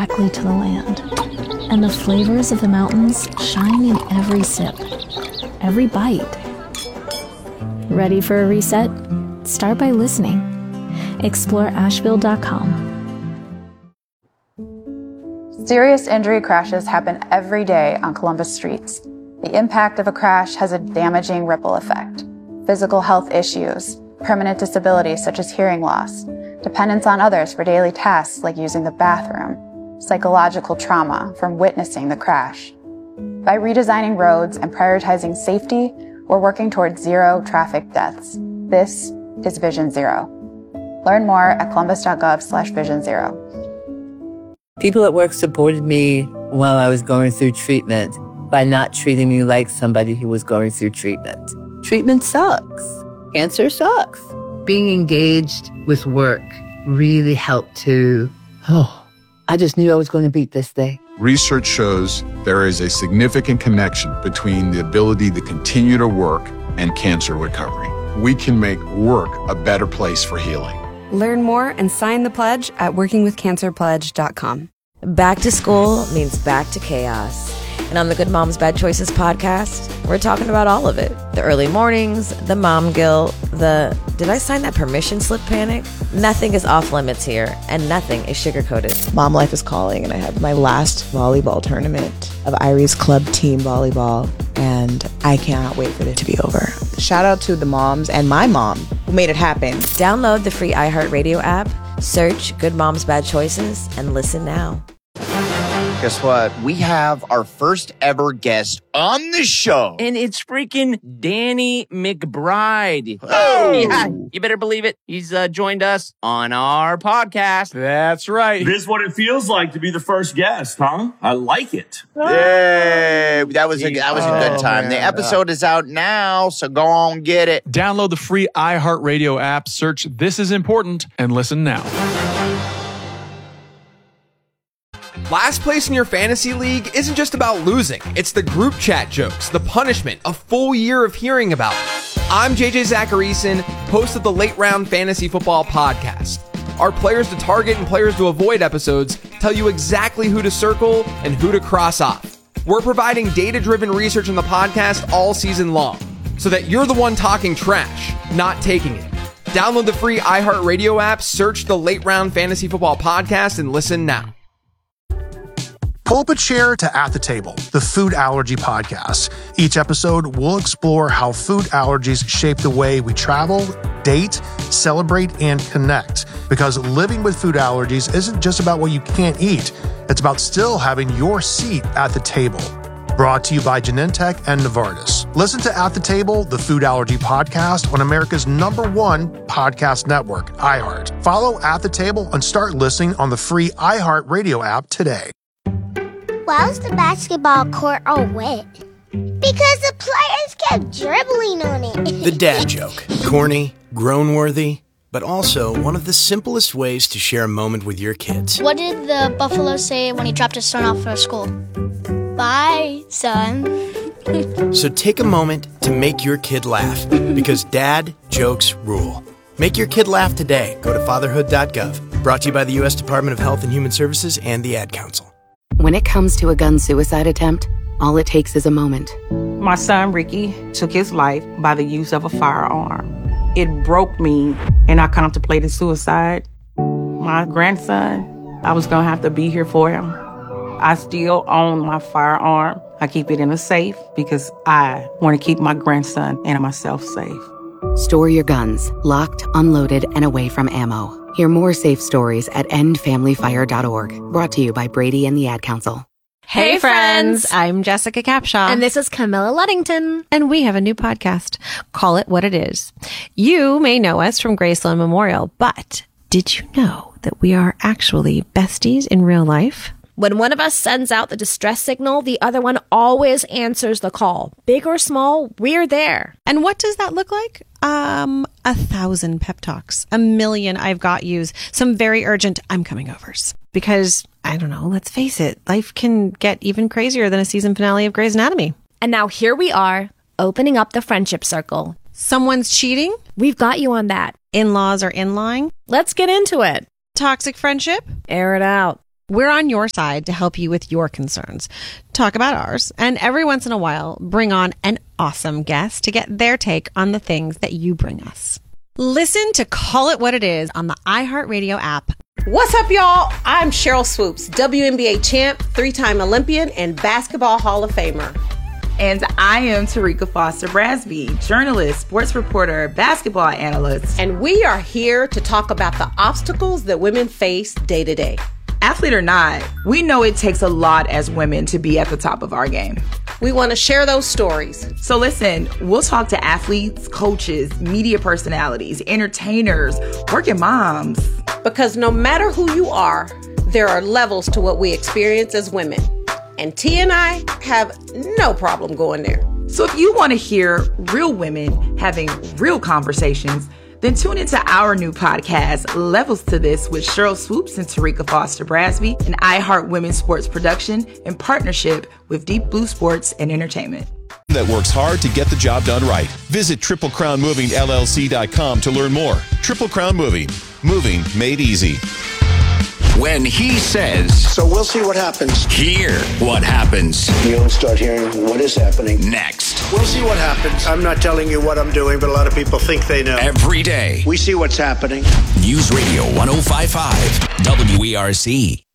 directly to the land. And the flavors of the mountains shine in every sip, every bite. Ready for a reset? Start by listening. Explore Asheville.com. Serious injury crashes happen every day on Columbus streets. The impact of a crash has a damaging ripple effect. Physical health issues, permanent disabilities such as hearing loss, dependence on others for daily tasks like using the bathroom, psychological trauma from witnessing the crash. By redesigning roads and prioritizing safety, we're working towards zero traffic deaths. This is Vision Zero. Learn more at columbus.gov/Vision Zero. People at work supported me while I was going through treatment by not treating me like somebody who was going through treatment. Treatment sucks. Cancer sucks. Being engaged with work really helped to, I just knew I was going to beat this thing. Research shows there is a significant connection between the ability to continue to work and cancer recovery. We can make work a better place for healing. Learn more and sign the pledge at workingwithcancerpledge.com. Back to school means back to chaos. And on the Good Moms Bad Choices podcast, we're talking about all of it. The early mornings, the mom guilt, the did I sign that permission slip panic? Nothing is off limits here, and nothing is sugar-coated. Mom life is calling, and I have my last volleyball tournament of Irie's club team volleyball, and I cannot wait for it to be over. Shout out to the moms and my mom who made it happen. Download the free iHeartRadio app, search Good Moms Bad Choices, and listen now. Guess what? We have our first ever guest on the show. And it's freaking Danny McBride. Oh! Yeah, you better believe it. He's joined us on our podcast. That's right. This is what it feels like to be the first guest, huh? I like it. Yay! That was a good time. Man. The episode is out now, so go on get it. Download the free iHeartRadio app, search This Is Important, and listen now. Last place in your fantasy league isn't just about losing. It's the group chat jokes, the punishment, a full year of hearing about it. I'm JJ Zacharyson, host of the Late Round Fantasy Football Podcast. Our players to target and players to avoid episodes tell you exactly who to circle and who to cross off. We're providing data-driven research on the podcast all season long, so that you're the one talking trash, not taking it. Download the free iHeartRadio app, search the Late Round Fantasy Football Podcast, and listen now. Pull up a chair to At the Table, the food allergy podcast. Each episode, we'll explore how food allergies shape the way we travel, date, celebrate, and connect. Because living with food allergies isn't just about what you can't eat. It's about still having your seat at the table. Brought to you by Genentech and Novartis. Listen to At the Table, the food allergy podcast on America's #1 podcast network, iHeart. Follow At the Table and start listening on the free iHeart Radio app today. Why was the basketball court all wet? Because the players kept dribbling on it. The dad joke. Corny, groan-worthy, but also one of the simplest ways to share a moment with your kids. What did the buffalo say when he dropped his son off for school? Bye, son. So take a moment to make your kid laugh, because dad jokes rule. Make your kid laugh today. Go to fatherhood.gov. Brought to you by the U.S. Department of Health and Human Services and the Ad Council. When it comes to a gun suicide attempt, all it takes is a moment. My son, Ricky, took his life by the use of a firearm. It broke me, and I contemplated suicide. My grandson, I was going to have to be here for him. I still own my firearm. I keep it in a safe because I want to keep my grandson and myself safe. Store your guns, locked, unloaded, and away from ammo. Hear more safe stories at endfamilyfire.org. Brought to you by Brady and the Ad Council. Hey friends, I'm Jessica Capshaw. And this is Camilla Luddington. And we have a new podcast. Call It What It Is. You may know us from Graceland Memorial, but did you know that we are actually besties in real life? When one of us sends out the distress signal, the other one always answers the call. Big or small, we're there. And what does that look like? 1,000 pep talks, 1,000,000 I've got yous, some very urgent I'm coming overs. Because, I don't know, let's face it, life can get even crazier than a season finale of Grey's Anatomy. And now here we are, opening up the friendship circle. Someone's cheating? We've got you on that. In-laws are in-lying? Let's get into it. Toxic friendship? Air it out. We're on your side to help you with your concerns, talk about ours, and every once in a while, bring on an awesome guest to get their take on the things that you bring us. Listen to Call It What It Is on the iHeartRadio app. What's up, y'all? I'm Cheryl Swoops, WNBA champ, 3-time Olympian, and Basketball Hall of Famer. And I am Tarika Foster Brasby, journalist, sports reporter, basketball analyst. And we are here to talk about the obstacles that women face day to day. Athlete or not, we know it takes a lot as women to be at the top of our game. We want to share those stories. So listen, we'll talk to athletes, coaches, media personalities, entertainers, working moms. Because no matter who you are, there are levels to what we experience as women. And T and I have no problem going there. So if you want to hear real women having real conversations, then tune into our new podcast, Levels to This, with Cheryl Swoops and Tarika Foster Brasby, an iHeart Women's Sports production in partnership with Deep Blue Sports and Entertainment. That works hard to get the job done right. Visit TripleCrownMovingLLC.com to learn more. Triple Crown Moving. Moving made easy. When he says... So we'll see what happens. Hear what happens. You'll start hearing what is happening. Next. We'll see what happens. I'm not telling you what I'm doing, but a lot of people think they know. Every day. We see what's happening. News Radio 105.5 WERC.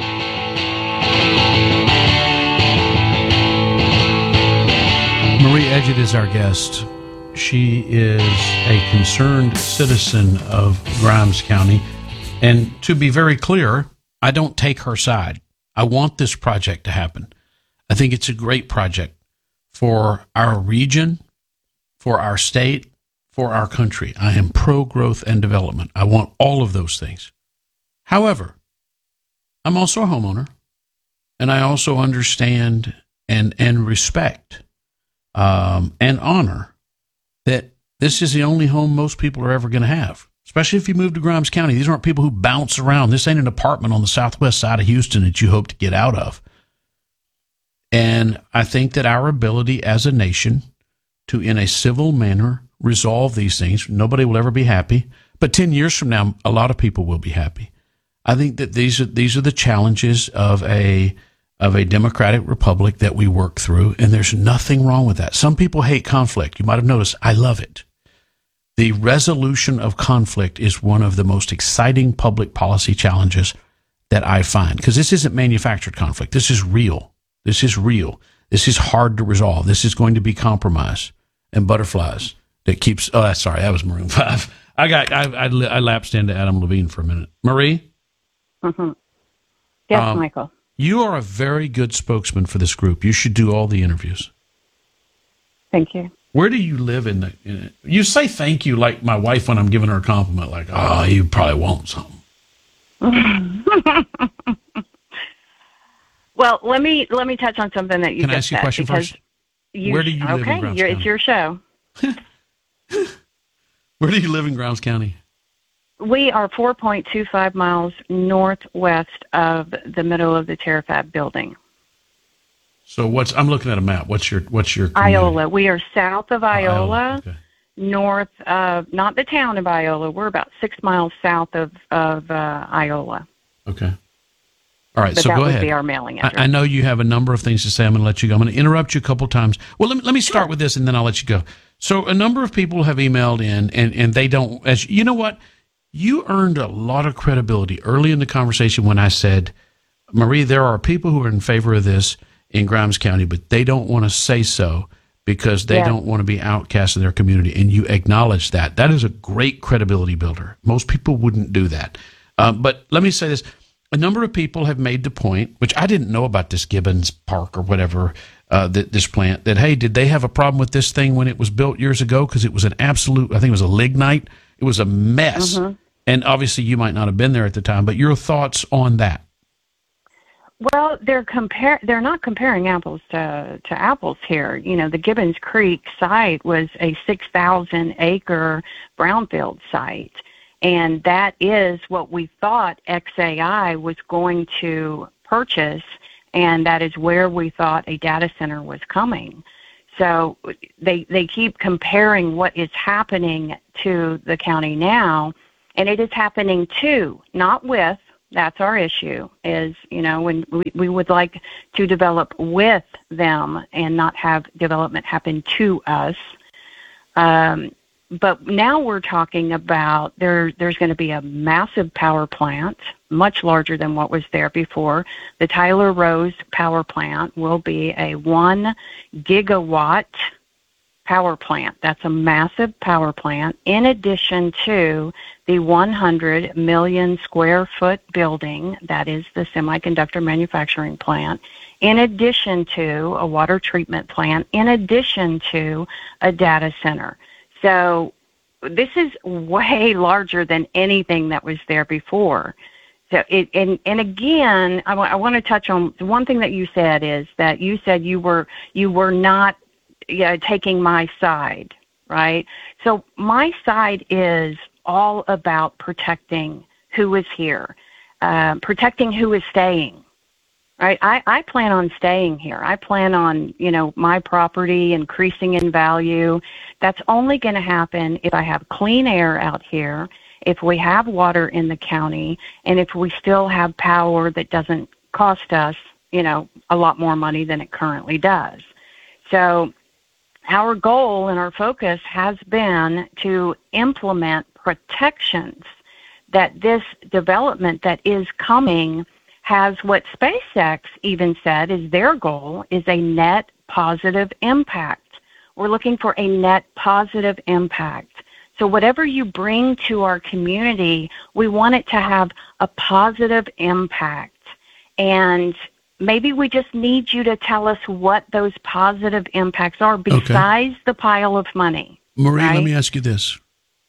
Marie Edgett is our guest. She is a concerned citizen of Grimes County. And to be very clear, I don't take her side. I want this project to happen. I think it's a great project for our region, for our state, for our country. I am pro-growth and development. I want all of those things. However, I'm also a homeowner, and I also understand and respect and honor that this is the only home most people are ever going to have. Especially if you move to Grimes County. These aren't people who bounce around. This ain't an apartment on the southwest side of Houston that you hope to get out of. And I think that our ability as a nation to, in a civil manner, resolve these things, nobody will ever be happy. But 10 years from now, a lot of people will be happy. I think that these are the challenges of a democratic republic that we work through, and there's nothing wrong with that. Some people hate conflict. You might have noticed. I love it. The resolution of conflict is one of the most exciting public policy challenges that I find, because this isn't manufactured conflict. This is real. This is real. This is hard to resolve. This is going to be compromise and butterflies that keeps. Oh, sorry, that was Maroon 5. I lapsed into Adam Levine for a minute. Marie? Mm-hmm. Yes, Michael. You are a very good spokesman for this group. You should do all the interviews. Thank you. Where do you live in you say thank you like my wife when I'm giving her a compliment, like, oh, you probably want something. Well, let me touch on something that you Can I just ask you a said, question first? Where do you live in Grimes County? It's your show. Where do you live in Grimes County? We are 4.25 miles northwest of the middle of the Terrafab building. So I'm looking at a map. What's your community? Iola. We are south of Iola, okay. North of, not the town of Iola. We're about 6 miles south of Iola. Okay. All right, but so that go would ahead. Be our mailing address. I know you have a number of things to say. I'm going to let you go. I'm going to interrupt you a couple times. Well, let me start with this, and then I'll let you go. So a number of people have emailed in, and they don't, as you know what? You earned a lot of credibility early in the conversation when I said, Marie, there are people who are in favor of this in Grimes County, but they don't want to say so because they don't want to be outcast in their community. And you acknowledge that. That is a great credibility builder. Most people wouldn't do that. But let me say this. A number of people have made the point, which I didn't know about this Gibbons Park or whatever, this plant, that, hey, did they have a problem with this thing when it was built years ago? Because it was an absolute, I think it was a lignite. It was a mess. Mm-hmm. And obviously you might not have been there at the time, but your thoughts on that? Well, they're not comparing apples to apples here. You know, the Gibbons Creek site was a 6,000-acre brownfield site, and that is what we thought XAI was going to purchase, and that is where we thought a data center was coming. So they keep comparing what is happening to the county now, and it is happening to, not with, That's our issue is, when we would like to develop with them and not have development happen to us. But now we're talking about there's going to be a massive power plant, much larger than what was there before. The Tyler Rose power plant will be a 1 gigawatt power plant. That's a massive power plant, in addition to the 100 million square foot building that is the semiconductor manufacturing plant, in addition to a water treatment plant, in addition to a data center. So this is way larger than anything that was there before. So and again, I want to touch on one thing that you said is that you said you were not taking my side, right? So my side is all about protecting who is here, protecting who is staying. Right, I plan on staying here. I plan on, my property increasing in value. That's only going to happen if I have clean air out here, if we have water in the county, and if we still have power that doesn't cost us, a lot more money than it currently does. So our goal and our focus has been to implement protections that this development that is coming has what SpaceX even said is their goal is a net positive impact. We're looking for a net positive impact. So whatever you bring to our community, we want it to have a positive impact. And maybe we just need you to tell us what those positive impacts are besides the pile of money. Marie, right? Let me ask you this.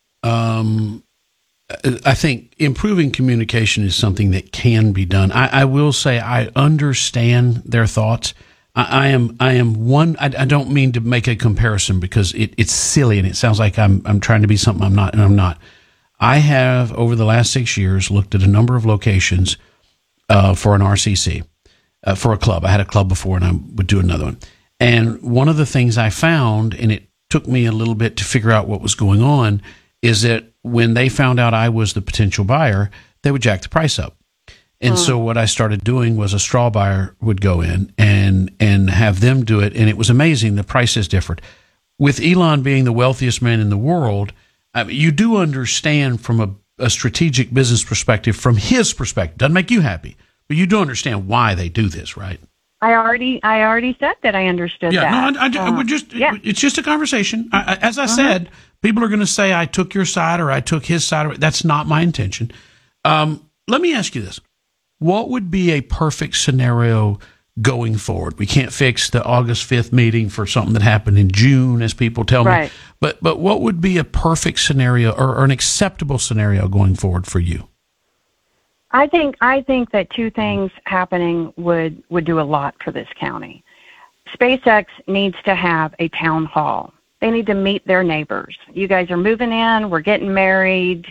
I think improving communication is something that can be done. I will say I understand their thoughts. I don't mean to make a comparison because it's silly and it sounds like I'm trying to be something I'm not, and I'm not. I have, over the last 6 years, looked at a number of locations for an RCC, for a club. I had a club before and I would do another one. And one of the things I found, and it took me a little bit to figure out what was going on, is that when they found out I was the potential buyer, they would jack the price up. And so what I started doing was a straw buyer would go in and have them do it. And it was amazing. The prices differed. With Elon being the wealthiest man in the world, you do understand from a strategic business perspective, from his perspective, doesn't make you happy, but you do understand why they do this, right? I already said that I understood that. No, it's just a conversation. As I said, people are going to say I took your side or I took his side. That's not my intention. Let me ask you this. What would be a perfect scenario going forward? We can't fix the August 5th meeting for something that happened in June, as people tell me. But what would be a perfect scenario or an acceptable scenario going forward for you? I think that two things happening would do a lot for this county. SpaceX needs to have a town hall. They need to meet their neighbors. You guys are moving in. We're getting married.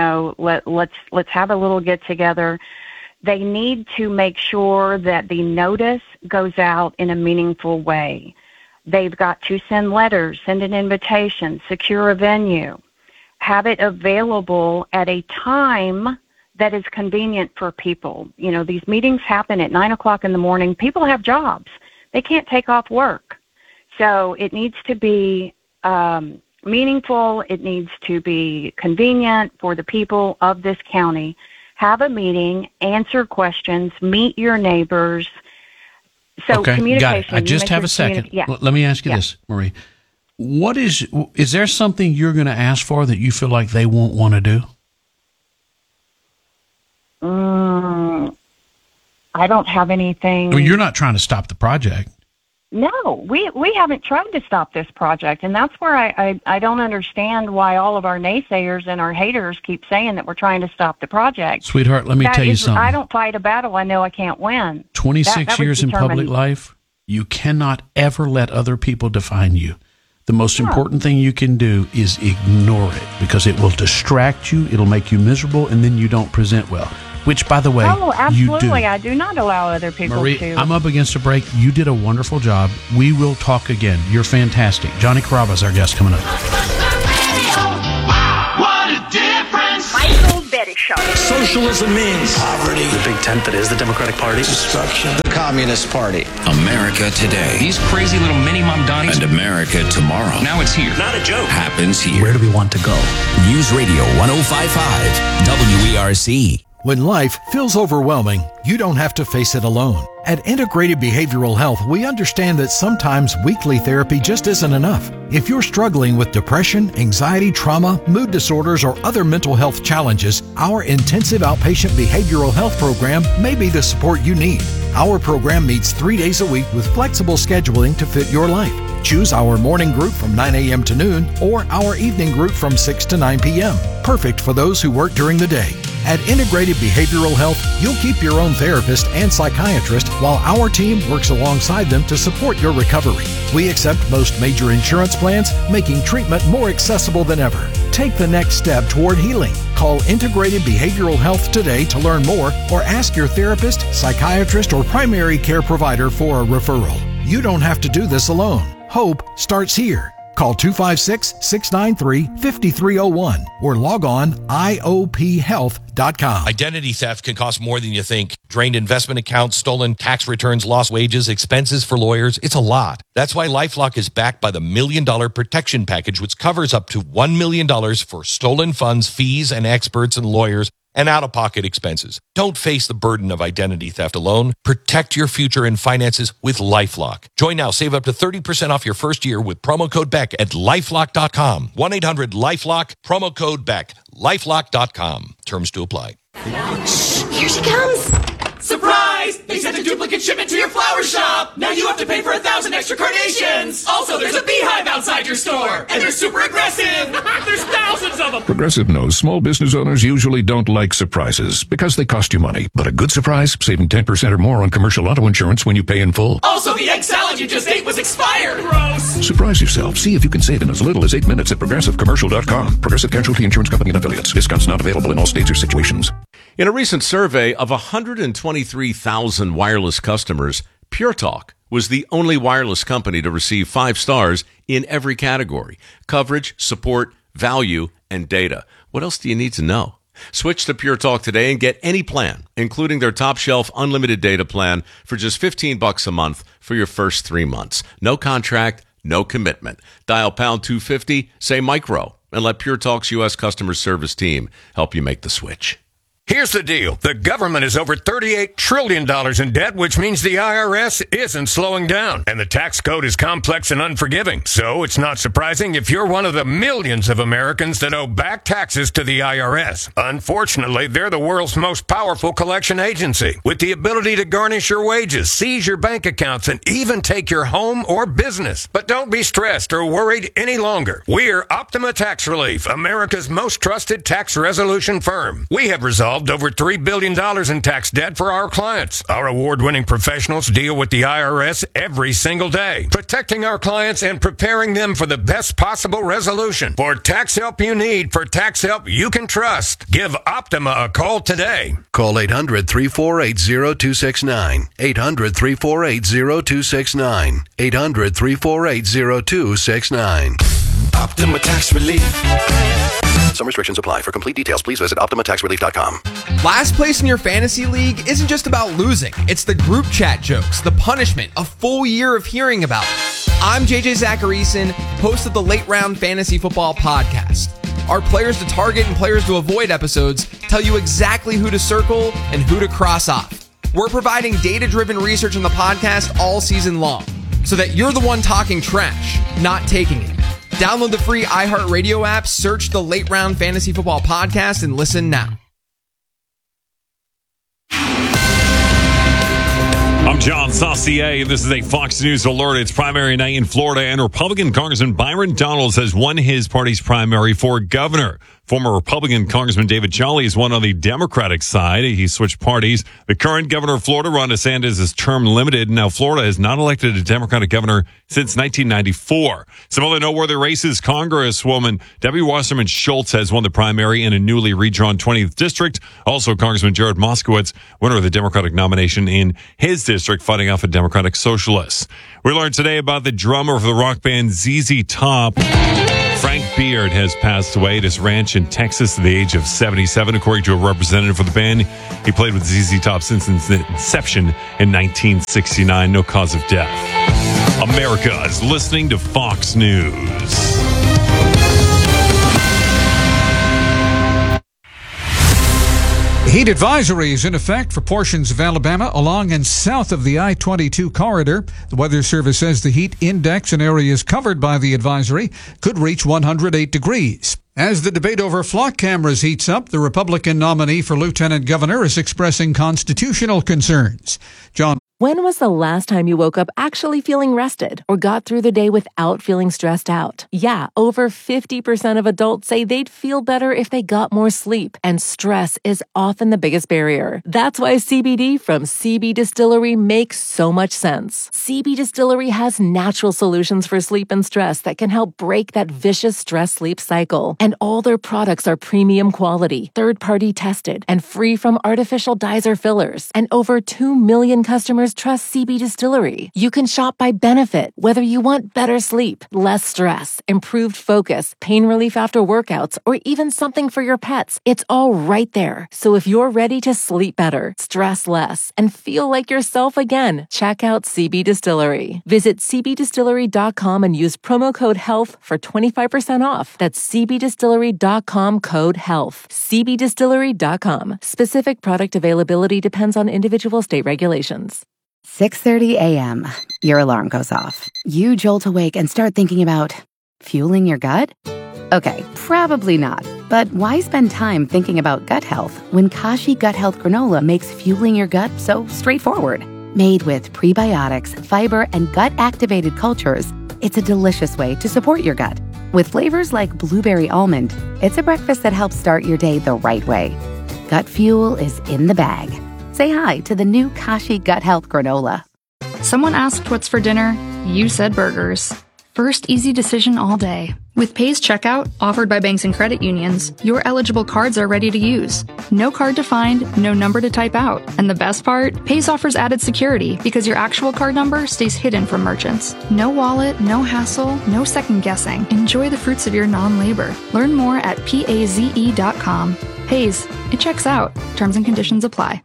Let's have a little get together. They need to make sure that the notice goes out in a meaningful way. They've got to send letters, send an invitation, secure a venue, have it available at a time that is convenient for people. These meetings happen at 9 o'clock in the morning. People have jobs. They can't take off work. So it needs to be meaningful. It needs to be convenient for the people of this county. Have a meeting, answer questions, meet your neighbors. So communication. Got it. I just have a second. Let me ask you this, Marie. What is there something you're going to ask for that you feel like they won't want to do? I don't have anything. I mean, you're not trying to stop the project. No, we haven't tried to stop this project, and that's where I don't understand why all of our naysayers and our haters keep saying that we're trying to stop the project. Sweetheart, let me tell you something. I don't fight a battle I know I can't win. 26 years in public life, you cannot ever let other people define you. The most important thing you can do is ignore it because it will distract you, it'll make you miserable, and then you don't present well. Which, by the way, absolutely. you do. I do not allow other people Marie, to. I'm up against a break. You did a wonderful job. We will talk again. You're fantastic. Johnny Carrabba is our guest coming up. What a difference! Michael Betty Show. Socialism means poverty. The big tent that is the Democratic Party. Destruction. The Communist Party. America today. These crazy little mini Mamdanis. And America tomorrow. Now it's here. Not a joke. Happens here. Where do we want to go? News Radio 105.5 WERC. When life feels overwhelming, you don't have to face it alone. At Integrated Behavioral Health, we understand that sometimes weekly therapy just isn't enough. If you're struggling with depression, anxiety, trauma, mood disorders, or other mental health challenges, our intensive outpatient behavioral health program may be the support you need. Our program meets 3 days a week with flexible scheduling to fit your life. Choose our morning group from 9 a.m. to noon or our evening group from 6 to 9 p.m. Perfect for those who work during the day. At Integrated Behavioral Health, you'll keep your own therapist and psychiatrist while our team works alongside them to support your recovery. We accept most major insurance plans, making treatment more accessible than ever. Take the next step toward healing. Call Integrated Behavioral Health today to learn more or ask your therapist, psychiatrist, or primary care provider for a referral. You don't have to do this alone. Hope starts here. Call 256-693-5301 or log on IOPhealth.com. Identity theft can cost more than you think. Drained investment accounts, stolen tax returns, lost wages, expenses for lawyers. It's a lot. That's why LifeLock is backed by the $1 Million Protection Package, which covers up to $1 million for stolen funds, fees, and experts and lawyers, and out-of-pocket expenses. Don't face the burden of identity theft alone. Protect your future and finances with LifeLock. Join now. Save up to 30% off your first year with promo code BECK at LifeLock.com. 1-800-LifeLock, promo code BECK. LifeLock.com. Terms to apply. Here she comes. Surprise! They sent a duplicate shipment to your flower shop. Now you have to pay for 1,000 extra carnations. Also, there's a beehive outside your store. And they're super aggressive. There's thousands of them. Progressive knows small business owners usually don't like surprises because they cost you money. But a good surprise, saving 10% or more on commercial auto insurance when you pay in full. Also, the egg salad you just ate was expired. Gross. Surprise yourself. See if you can save in as little as 8 minutes at progressivecommercial.com. Progressive Casualty Insurance Company and Affiliates. Discounts not available in all states or situations. In a recent survey of 123,000 wireless customers, Pure Talk was the only wireless company to receive 5 stars in every category: coverage, support, value, and data. What else do you need to know? Switch to Pure Talk today and get any plan, including their top shelf unlimited data plan, for just $15 a month for your first 3 months. No contract, no commitment. Dial pound 250, say micro, and let Pure Talk's U.S. customer service team help you make the switch. Here's the deal. The government is over $38 trillion in debt, which means the IRS isn't slowing down. And the tax code is complex and unforgiving. So it's not surprising if you're one of the millions of Americans that owe back taxes to the IRS. Unfortunately, they're the world's most powerful collection agency, with the ability to garnish your wages, seize your bank accounts, and even take your home or business. But don't be stressed or worried any longer. We're Optima Tax Relief, America's most trusted tax resolution firm. We have resolved over $3 billion in tax debt for our clients. Our award-winning professionals deal with the IRS every single day, protecting our clients and preparing them for the best possible resolution. For tax help you need, for tax help you can trust, give Optima a call today. Call 800-348-0269. 800-348-0269. 800-348-0269. Optima Tax Relief. Some restrictions apply. For complete details, please visit OptimaTaxRelief.com. Last place in your fantasy league isn't just about losing. It's the group chat jokes, the punishment, a full year of hearing about it. I'm JJ Zacharyson, host of the Late Round Fantasy Football Podcast. Our players to target and players to avoid episodes tell you exactly who to circle and who to cross off. We're providing data-driven research on the podcast all season long, so that you're the one talking trash, not taking it. Download the free iHeartRadio app, search the Late Round Fantasy Football Podcast, and listen now. I'm John Saucier, and this is a Fox News alert. It's primary night in Florida, and Republican Congressman Byron Donalds has won his party's primary for governor. Former Republican Congressman David Jolly is one on the Democratic side. He switched parties. The current governor of Florida, Ron DeSantis, is term limited. Now, Florida has not elected a Democratic governor since 1994. Some other noteworthy races. Congresswoman Debbie Wasserman Schultz has won the primary in a newly redrawn 20th district. Also, Congressman Jared Moskowitz, winner of the Democratic nomination in his district, fighting off a Democratic socialist. We learned today about the drummer for the rock band ZZ Top, Frank Beard has passed away at his ranch in Texas at the age of 77, according to a representative for the band. He played with ZZ Top since its inception in 1969. No cause of death. America is listening to Fox News. Heat advisories in effect for portions of Alabama along and south of the I-22 corridor. The Weather Service says the heat index in areas covered by the advisory could reach 108 degrees. As the debate over flock cameras heats up, the Republican nominee for lieutenant governor is expressing constitutional concerns. John. When was the last time you woke up actually feeling rested or got through the day without feeling stressed out? Yeah, over 50% of adults say they'd feel better if they got more sleep, and stress is often the biggest barrier. That's why CBD from CB Distillery makes so much sense. CB Distillery has natural solutions for sleep and stress that can help break that vicious stress-sleep cycle. And all their products are premium quality, third-party tested, and free from artificial dyes or fillers. And over 2 million customers trust CB Distillery. You can shop by benefit, whether you want better sleep, less stress, improved focus, pain relief after workouts, or even something for your pets. It's all right there. So if you're ready to sleep better, stress less, and feel like yourself again, check out CB Distillery. Visit cbdistillery.com and use promo code HEALTH for 25% off. That's cbdistillery.com code HEALTH. cbdistillery.com. Specific product availability depends on individual state regulations. 6:30 a.m. Your alarm goes off. You jolt awake and start thinking about fueling your gut? Okay, probably not. But why spend time thinking about gut health when Kashi Gut Health Granola makes fueling your gut so straightforward? Made with prebiotics, fiber, and gut-activated cultures, it's a delicious way to support your gut. With flavors like blueberry almond, it's a breakfast that helps start your day the right way. Gut fuel is in the bag. Say hi to the new Kashi Gut Health Granola. Someone asked what's for dinner. You said burgers. First easy decision all day. With Pay's checkout, offered by banks and credit unions, your eligible cards are ready to use. No card to find, no number to type out. And the best part? Pay's offers added security because your actual card number stays hidden from merchants. No wallet, no hassle, no second guessing. Enjoy the fruits of your non-labor. Learn more at paze.com. Pay's, it checks out. Terms and conditions apply.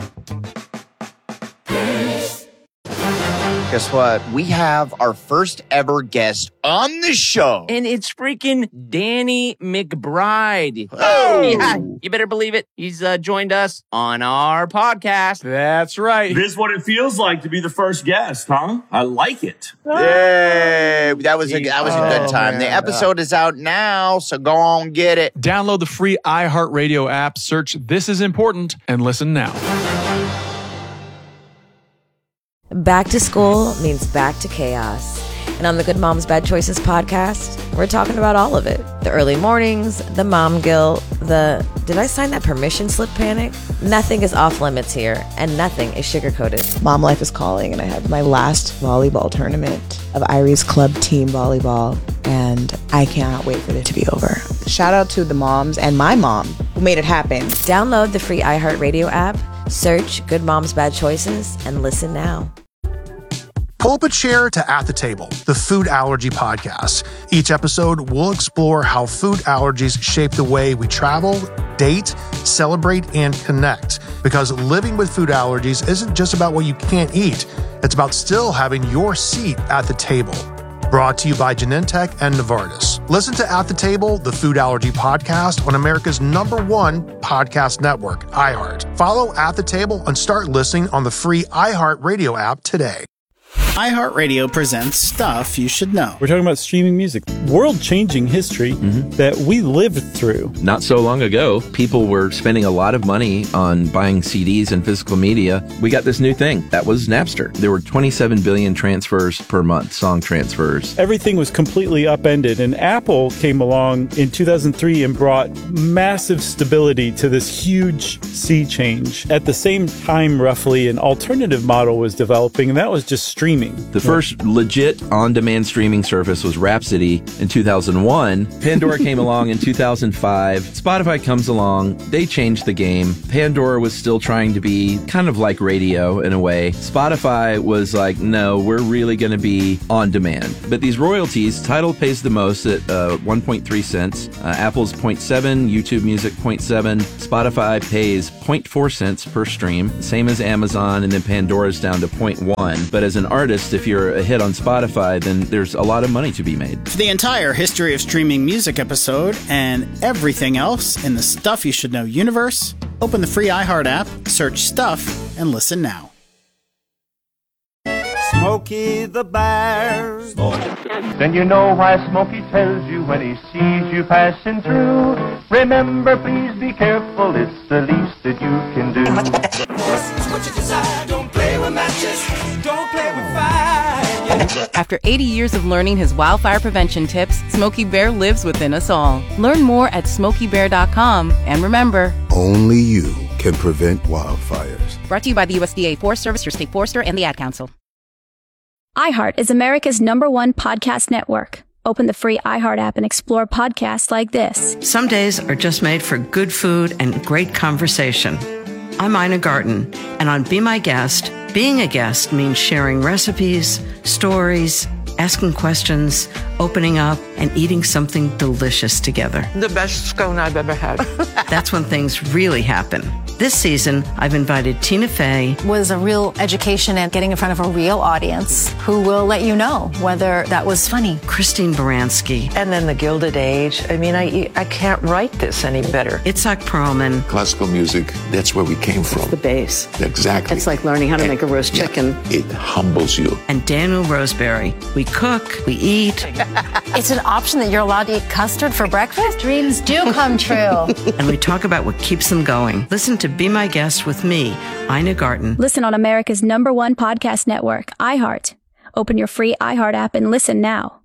Guess what? We have our first ever guest on the show. And it's freaking Danny McBride. Oh! Yeah, you better believe it. He's joined us on our podcast. That's right. This is what it feels like to be the first guest, huh? I like it. Yay! That was a good time. Man. The episode is out now, so go on get it. Download the free iHeartRadio app, search This Is Important, and listen now. Back to school means back to chaos. And on the Good Moms Bad Choices podcast, we're talking about all of it. The early mornings, the mom guilt, the did I sign that permission slip panic? Nothing is off limits here, and nothing is sugar-coated. Mom life is calling, and I had my last volleyball tournament of Irie's club team volleyball, and I cannot wait for it to be over. Shout out to the moms and my mom who made it happen. Download the free iHeartRadio app, search Good Moms Bad Choices, and listen now. Pull up a chair to At the Table, the food allergy podcast. Each episode, we'll explore how food allergies shape the way we travel, date, celebrate, and connect. Because living with food allergies isn't just about what you can't eat. It's about still having your seat at the table. Brought to you by Genentech and Novartis. Listen to At the Table, the food allergy podcast on America's #1 podcast network, iHeart. Follow At the Table and start listening on the free iHeartRadio app today. iHeartRadio presents Stuff You Should Know. We're talking about streaming music, world-changing history that we lived through. Not so long ago, people were spending a lot of money on buying CDs and physical media. We got this new thing. That was Napster. There were 27 billion transfers per month, song transfers. Everything was completely upended, and Apple came along in 2003 and brought massive stability to this huge sea change. At the same time, roughly, an alternative model was developing, and that was just streaming. streaming. The first legit on-demand streaming service was Rhapsody in 2001. Pandora came along in 2005. Spotify comes along. They changed the game. Pandora was still trying to be kind of like radio in a way. Spotify was like, no, we're really going to be on demand. But these royalties, Tidal pays the most at 1.3 cents. Apple's 0.7, YouTube Music 0.7. Spotify pays 0.4 cents per stream, same as Amazon, and then Pandora's down to 0.1. But as an artist, if you're a hit on Spotify, then there's a lot of money to be made. For the entire history of streaming music episode and everything else in the Stuff You Should Know universe, open the free iHeart app, search Stuff, and listen now. Smokey the Bear. Then you know why Smokey tells you when he sees you passing through. Remember, please be careful, it's the least that you can do. What you desire, don't play with matches, don't play with fire. After 80 years of learning his wildfire prevention tips, Smokey Bear lives within us all. Learn more at SmokeyBear.com, and remember, only you can prevent wildfires. Brought to you by the USDA Forest Service, your state forester, and the Ad Council. iHeart is America's #1 podcast network. Open the free iHeart app and explore podcasts like this. Some days are just made for good food and great conversation. I'm Ina Garten, and on Be My Guest, being a guest means sharing recipes, stories, asking questions, opening up, and eating something delicious together. The best scone I've ever had. That's when things really happen. This season, I've invited Tina Fey. Was a real education and getting in front of a real audience who will let you know whether that was funny. Christine Baranski. And then the Gilded Age. I mean, I can't write this any better. Itzhak Perlman. Classical music, that's where we came from. It's the base. Exactly. It's like learning how to make a roast chicken. It humbles you. And Daniel Roseberry. We cook, we eat. It's an option that you're allowed to eat custard for breakfast? Dreams do come true. And we talk about what keeps them going. Listen to Be My Guest with me, Ina Garten. Listen on America's #1 podcast network, iHeart. Open your free iHeart app and listen now.